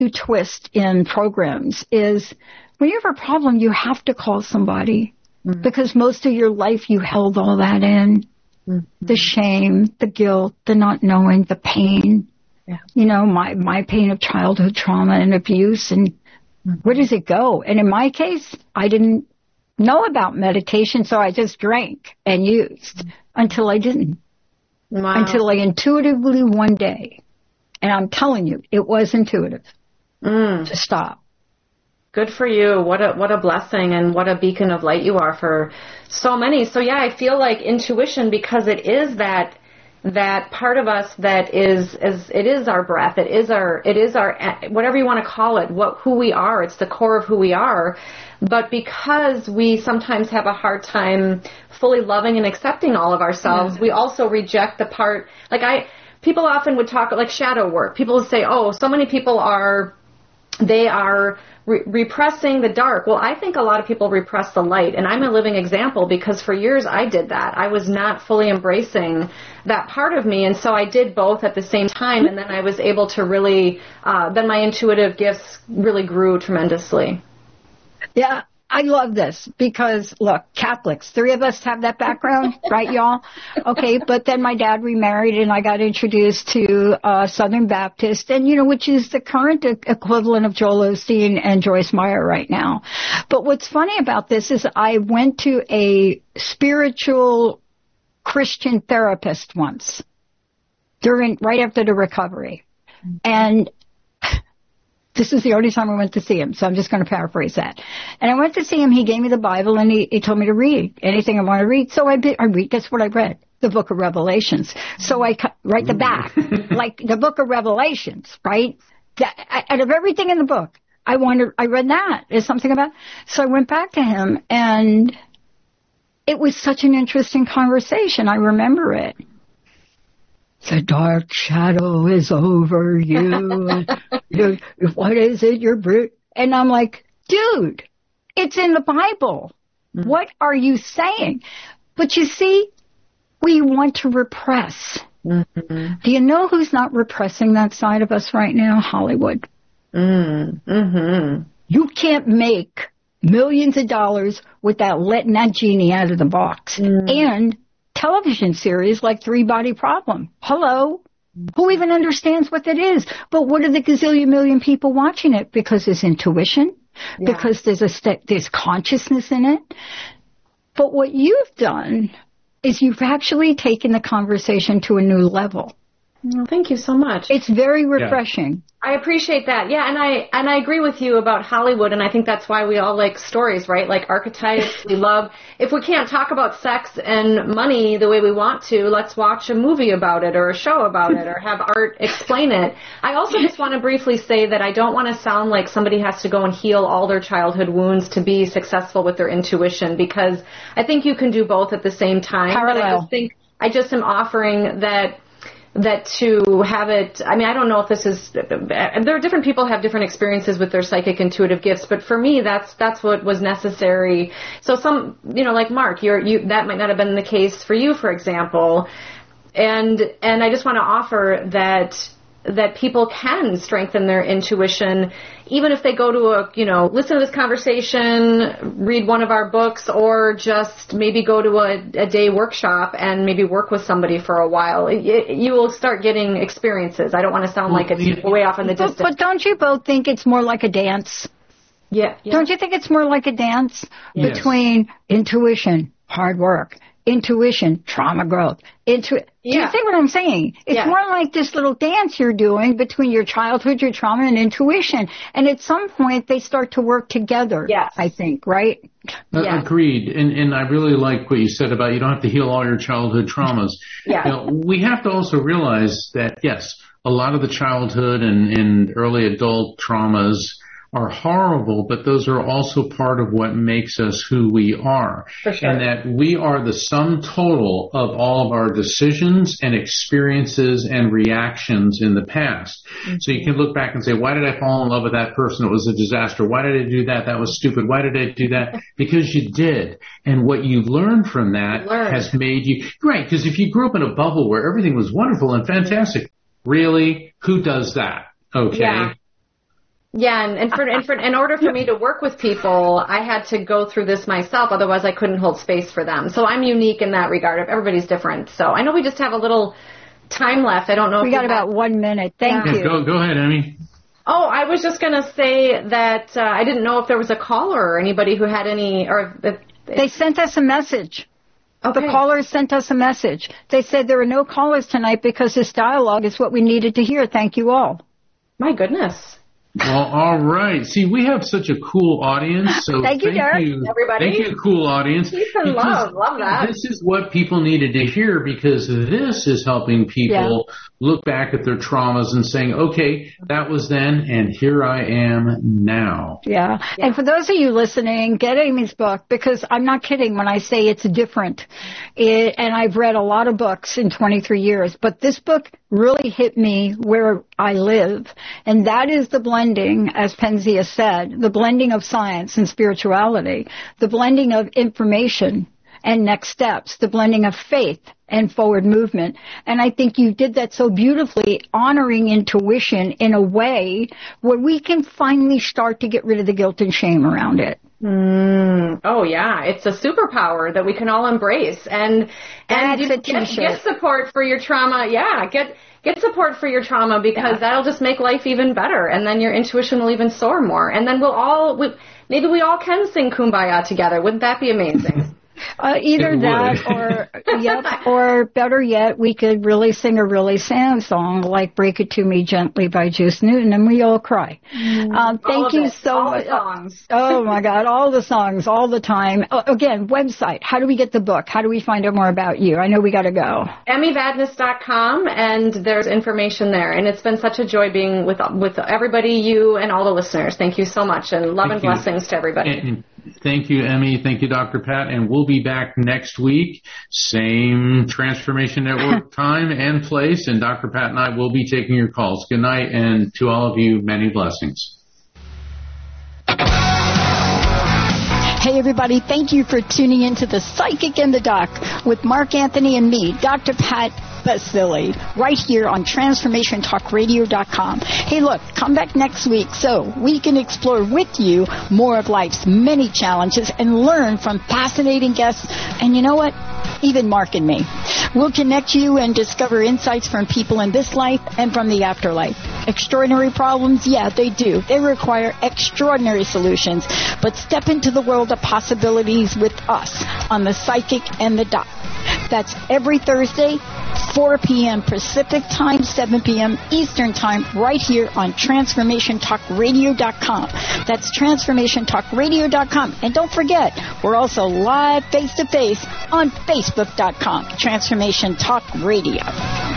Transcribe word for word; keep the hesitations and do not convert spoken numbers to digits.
twist in programs is when you have a problem, you have to call somebody mm-hmm. because most of your life you held all that in. Mm-hmm. The shame, the guilt, the not knowing, the pain. Yeah. You know, my, my pain of childhood trauma and abuse, and mm-hmm. where does it go? And in my case, I didn't know about meditation, so I just drank and used mm-hmm. until I didn't. Wow. Until I intuitively one day, and I'm telling you, it was intuitive mm. to stop. Good for you. What a what a blessing and what a beacon of light you are for so many. So yeah, I feel like intuition, because it is that that part of us that is is it is our breath. It is our it is our whatever you want to call it. What who we are. It's the core of who we are. But because we sometimes have a hard time fully loving and accepting all of ourselves, yeah. we also reject the part. Like I, people often would talk like shadow work. People would say, "Oh, so many people are." They are re- repressing the dark. Well, I think a lot of people repress the light, and I'm a living example because for years I did that. I was not fully embracing that part of me, and so I did both at the same time, and then I was able to really, uh, then my intuitive gifts really grew tremendously. Yeah. I love this because, look, Catholics, three of us have that background, right, y'all? Okay, but then my dad remarried and I got introduced to uh, Southern Baptist, and, you know, which is the current equivalent of Joel Osteen and Joyce Meyer right now. But what's funny about this is I went to a spiritual Christian therapist once, during right after the recovery, and this is the only time I went to see him, so I'm just going to paraphrase that. And I went to see him. He gave me the Bible, and he, he told me to read anything I want to read. So I, did, I read. Guess what I read? The Book of Revelations. So I cut right the back, like the Book of Revelations, right? That, out of everything in the book, I wanted. I read that. There's something about. So I went back to him, and it was such an interesting conversation. I remember it. The dark shadow is over you. you what is it? You're brute. And I'm like, dude, it's in the Bible. Mm-hmm. What are you saying? But you see, we want to repress. Mm-hmm. Do you know who's not repressing that side of us right now? Hollywood. Mm-hmm. You can't make millions of dollars without letting that genie out of the box. Mm-hmm. And television series like Three Body Problem. Hello? Who even understands what that is? But what are the gazillion million people watching it? Because there's intuition, yeah. because there's a st- there's consciousness in it. But what you've done is you've actually taken the conversation to a new level. Well, thank you so much. It's very refreshing. Yeah. I appreciate that. Yeah, and I and I agree with you about Hollywood, and I think that's why we all like stories, right? Like archetypes. We love, if we can't talk about sex and money the way we want to, let's watch a movie about it or a show about it or have art explain it. I also just want to briefly say that I don't want to sound like somebody has to go and heal all their childhood wounds to be successful with their intuition, because I think you can do both at the same time. Parallel. But I just think I just am offering that that to have it, I mean, I don't know if this is, there are different people have different experiences with their psychic intuitive gifts, but for me, that's, that's what was necessary. So some, you know, like Mark, you're, you, that might not have been the case for you, for example. And, and I just want to offer that, that people can strengthen their intuition, even if they go to a, you know, listen to this conversation, read one of our books, or just maybe go to a, a day workshop and maybe work with somebody for a while. It, it, you will start getting experiences. I don't want to sound like it's way off in the distance. But, but don't you both think it's more like a dance? Yeah, yeah. Don't you think it's more like a dance yes. between intuition, hard work, intuition, trauma growth. Intu- yeah. Do you see what I'm saying? It's yeah. more like this little dance you're doing between your childhood, your trauma, and intuition. And at some point, they start to work together, yes. I think, right? Uh, yeah. Agreed. And and I really like what you said about you don't have to heal all your childhood traumas. Yeah. You know, we have to also realize that, yes, a lot of the childhood and, and early adult traumas are horrible, but those are also part of what makes us who we are. For sure. And that we are the sum total of all of our decisions and experiences and reactions in the past. Mm-hmm. So you can look back and say, why did I fall in love with that person? It was a disaster. Why did I do that? That was stupid. Why did I do that? Because you did. And what you've learned from that has made you, right, because if you grew up in a bubble where everything was wonderful and fantastic, really, who does that? Okay. Yeah. Yeah, and, and, for, and for in order for me to work with people, I had to go through this myself. Otherwise, I couldn't hold space for them. So I'm unique in that regard. Everybody's different. So I know we just have a little time left. I don't know. We if got we about have... one minute. Thank yeah, you. Go, go ahead, Emmy. Oh, I was just going to say that uh, I didn't know if there was a caller or anybody who had any, or if, if, they sent us a message. Okay. The callers sent us a message. They said there are no callers tonight because this dialogue is what we needed to hear. Thank you all. My goodness. Well, all right. See, we have such a cool audience. So thank you, Derek. You, everybody. Thank you, cool audience. Peace and love. Love that. This is what people needed to hear because this is helping people yeah. look back at their traumas and saying, okay, that was then, and here I am now. Yeah. yeah. And for those of you listening, get Amy's book because I'm not kidding when I say it's different. It, and I've read a lot of books in twenty-three years, but this book really hit me where I live. And that is the blending, as Penzia said, the blending of science and spirituality, the blending of information and next steps, the blending of faith and forward movement. And I think you did that so beautifully, honoring intuition in a way where we can finally start to get rid of the guilt and shame around it. Mm. Oh yeah, it's a superpower that we can all embrace, and and you get, get support for your trauma. Yeah, get get support for your trauma because yeah. that'll just make life even better, and then your intuition will even soar more, and then we'll all we, maybe we all can sing Kumbaya together. Wouldn't that be amazing? Uh, either that or, yep, or better yet, we could really sing a really sad song like Break It To Me Gently by Juice Newton and we all cry. Mm, um, thank you it, so all much. The songs. Oh my God, all the songs, all the time. Uh, again, website. How do we get the book? How do we find out more about you? I know we got to go. Emmy Vadnais dot com and there's information there. And it's been such a joy being with with everybody, you and all the listeners. Thank you so much and love thank and you. blessings to everybody. And, Thank you, Emmy. Thank you, Doctor Pat. And we'll be back next week. Same Transformation Network time and place. And Doctor Pat and I will be taking your calls. Good night. And to all of you, many blessings. Hey, everybody. Thank you for tuning in to The Psychic and the Doc with Mark Anthony and me, Doctor Pat Baccili, right here on Transformation Talk Radio dot com. Hey, look, come back next week so we can explore with you more of life's many challenges and learn from fascinating guests. And you know what? Even Mark and me. We'll connect you and discover insights from people in this life and from the afterlife. Extraordinary problems? Yeah, they do. They require extraordinary solutions. But step into the world of possibilities with us on The Psychic and the Doc. That's every Thursday, four p.m. Pacific Time, seven p.m. Eastern Time, right here on Transformation Talk Radio dot com. That's Transformation Talk Radio dot com. And don't forget, we're also live face-to-face on Facebook dot com, Transformation Talk Radio.